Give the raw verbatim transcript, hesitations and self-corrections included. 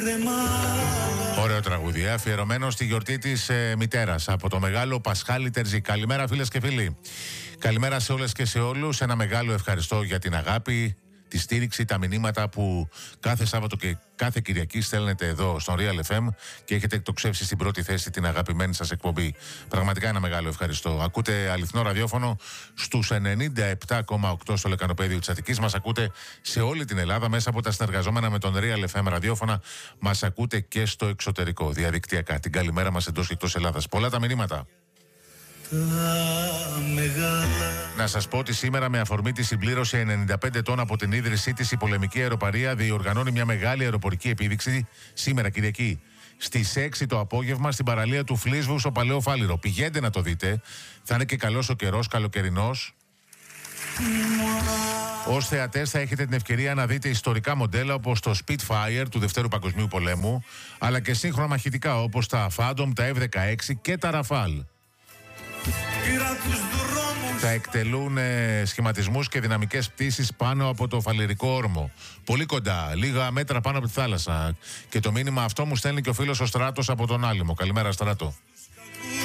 Ωραίο τραγούδι, αφιερωμένο στη γιορτή της ε, μητέρας από το μεγάλο Πασχάλη Τερζή. Καλημέρα φίλες και φίλοι. Καλημέρα σε όλες και σε όλους. Ένα μεγάλο ευχαριστώ για την αγάπη, τη στήριξη, τα μηνύματα που κάθε Σάββατο και κάθε Κυριακή στέλνετε εδώ στον Real εφ εμ και έχετε εκτοξεύσει στην πρώτη θέση την αγαπημένη σας εκπομπή. Πραγματικά ένα μεγάλο ευχαριστώ. Ακούτε αληθινό ραδιόφωνο στους ενενήντα επτά κόμμα οκτώ στο λεκανοπέδιο της Αττικής. Μας ακούτε σε όλη την Ελλάδα μέσα από τα συνεργαζόμενα με τον Real εφ εμ ραδιόφωνα. Μας ακούτε και στο εξωτερικό, διαδικτυακά. Την καλημέρα μας εντός και εκτός Ελλάδας. Πολλά τα μηνύματα. Να σας πω ότι σήμερα, με αφορμή τη συμπλήρωση ενενήντα πέντε ετών από την ίδρυσή της, η πολεμική αεροπαρία διοργανώνει μια μεγάλη αεροπορική επίδειξη σήμερα Κυριακή στις έξι το απόγευμα στην παραλία του Φλίσβου στο Παλαιό Φάληρο. Πηγαίνετε να το δείτε, θα είναι και καλός ο καιρός, καλοκαιρινός. Ως θεατές θα έχετε την ευκαιρία να δείτε ιστορικά μοντέλα όπως το Spitfire του Δευτέρου Παγκοσμίου Πολέμου, αλλά και σύγχρονα μαχητικά όπως τα Phantom, τα εφ δεκαέξι και τα Rafale. Θα εκτελούν ε, σχηματισμούς και δυναμικές πτήσεις πάνω από το Φαλιρικό όρμο. Πολύ κοντά, λίγα μέτρα πάνω από τη θάλασσα. Και το μήνυμα αυτό μου στέλνει και ο φίλος ο Στράτος από τον Άλυμο. Καλημέρα, Στράτο.